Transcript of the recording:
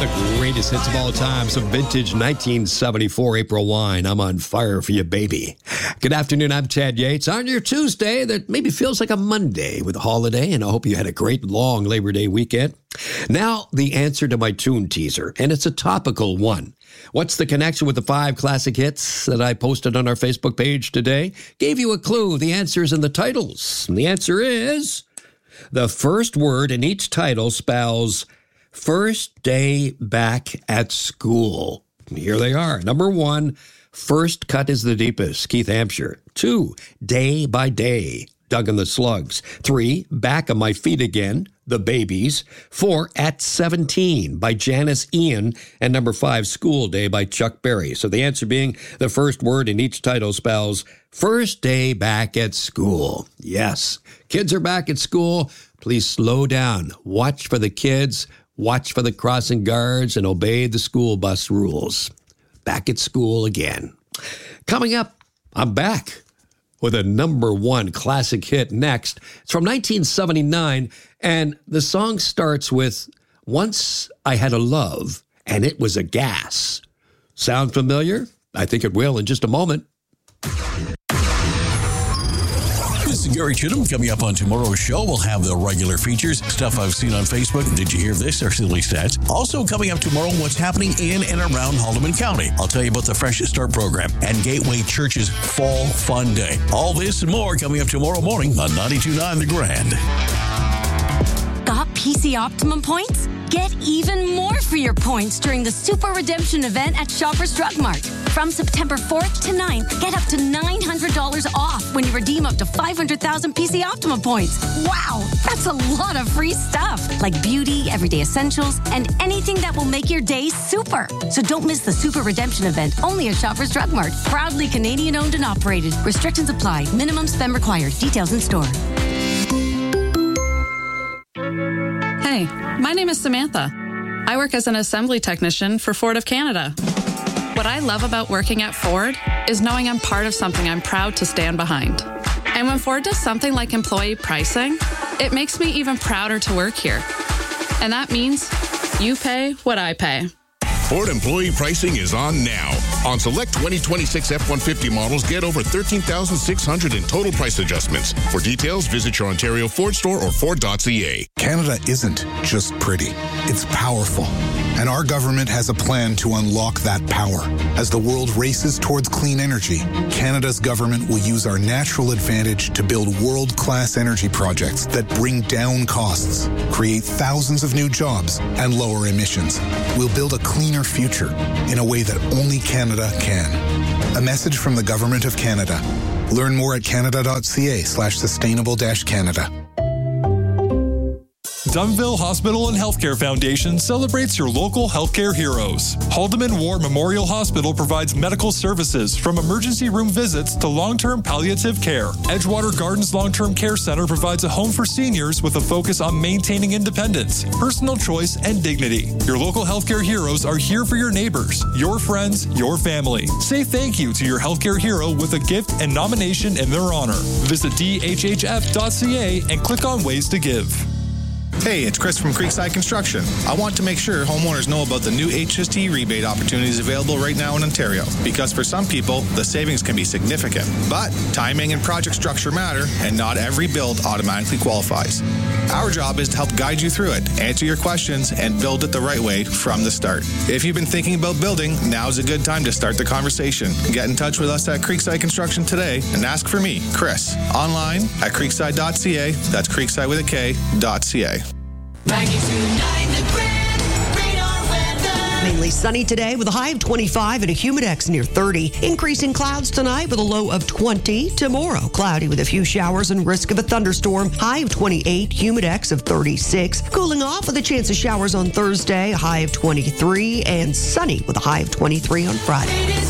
The greatest hits of all time, some vintage 1974 April wine. I'm on fire for you, baby. Good afternoon, I'm Chad Yates. On your Tuesday that maybe feels like a Monday with a holiday, and I hope you had a great long Labor Day weekend. Now, the answer to my tune teaser, and it's a topical one. What's the connection with the 5 classic hits that I posted on our Facebook page today? Gave you a clue. The answer is in the titles. And the answer is the first word in each title spells first day back at school. Here they are. Number 1, first cut is the deepest, Keith Hampshire. 2, day by day, Doug and the Slugs. 3, back on my feet again, the Babies. 4, at 17 by Janice Ian. And number 5, school day by Chuck Berry. So the answer being the first word in each title spells first day back at school. Yes, kids are back at school. Please slow down. Watch for the kids. Watch for the crossing guards and obey the school bus rules. Back at school again. Coming up, I'm back with a number 1 classic hit next. It's from 1979, and the song starts with, once I had a love, and it was a gas. Sound familiar? I think it will in just a moment. This is Gary Chittum. Coming up on tomorrow's show, we'll have the regular features, stuff I've seen on Facebook. Did you hear this? Or silly stats. Also coming up tomorrow, what's happening in and around Haldeman County. I'll tell you about the Fresh Start program and Gateway Church's Fall Fun Day. All this and more coming up tomorrow morning on 92.9 The Grand. Got PC Optimum points? Get even more for your points during the Super Redemption event at Shoppers Drug Mart. From September 4th to 9th, get up to $900 off when you redeem up to 500,000 PC Optimum points. Wow, that's a lot of free stuff, like beauty, everyday essentials, and anything that will make your day super. So don't miss the Super Redemption event, only at Shoppers Drug Mart. Proudly Canadian owned and operated. Restrictions apply. Minimum spend required. Details in store. Hey, my name is Samantha. I work as an assembly technician for Ford of Canada. What I love about working at Ford is knowing I'm part of something I'm proud to stand behind. And when Ford does something like employee pricing, it makes me even prouder to work here. And that means you pay what I pay. Ford employee pricing is on now. On select 2026 F-150 models, get over $13,600 in total price adjustments. For details, visit your Ontario Ford store or Ford.ca. Canada isn't just pretty. It's powerful. And our government has a plan to unlock that power. As the world races towards clean energy, Canada's government will use our natural advantage to build world-class energy projects that bring down costs, create thousands of new jobs, and lower emissions. We'll build a cleaner future in a way that only Canada can. A message from the Government of Canada. Learn more at canada.ca/sustainable-Canada. Dunnville Hospital and Healthcare Foundation celebrates your local healthcare heroes. Haldeman War Memorial Hospital provides medical services from emergency room visits to long-term palliative care. Edgewater Gardens Long-Term Care Center provides a home for seniors with a focus on maintaining independence, personal choice, and dignity. Your local healthcare heroes are here for your neighbors, your friends, your family. Say thank you to your healthcare hero with a gift and nomination in their honor. Visit dhhf.ca and click on Ways to Give. Hey, it's Chris from Creekside Construction. I want to make sure homeowners know about the new HST rebate opportunities available right now in Ontario, because for some people, the savings can be significant. But timing and project structure matter, and not every build automatically qualifies. Our job is to help guide you through it, answer your questions, and build it the right way from the start. If you've been thinking about building, now's a good time to start the conversation. Get in touch with us at Creekside Construction today and ask for me, Chris, online at creekside.ca. That's creekside with a K.ca. 92.9 The Grand, radar weather. Mainly sunny today with a high of 25 and a humidex near 30. Increasing clouds tonight with a low of 20. Tomorrow, cloudy with a few showers and risk of a thunderstorm. High of 28, humidex of 36. Cooling off with a chance of showers on Thursday, a high of 23. And sunny with a high of 23 on Friday.